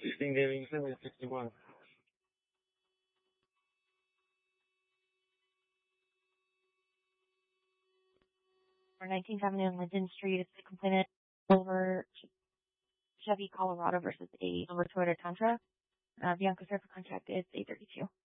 16 Gaming 761. For 19th Avenue and Linden Street, it's the complainant over Chevy Colorado versus a Toyota Tundra. Bianca Surfer contract is 832.